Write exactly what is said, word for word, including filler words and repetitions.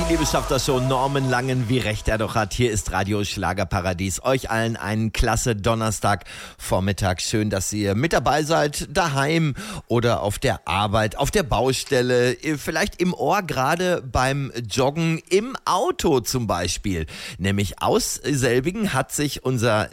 Liebe schafft das schon. Norman Langen, wie recht er doch hat. Hier ist Radio Schlagerparadies. Euch allen einen klasse Donnerstagvormittag. Schön, dass ihr mit dabei seid, daheim oder auf der Arbeit, auf der Baustelle, vielleicht im Ohr gerade beim Joggen, im Auto zum Beispiel. Nämlich aus selbigen hat sich unser